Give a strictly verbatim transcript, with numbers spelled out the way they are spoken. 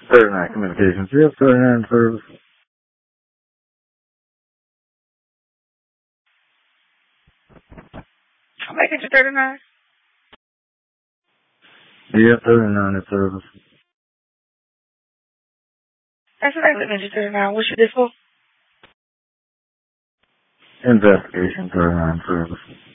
thirty-nine Communications. Yes, thirty-nine Service. I'm making you thirty-nine. Yeah, thirty-nine is Service. That's what I live in thirty-nine. What's your this for? Investigation, thirty-nine Service.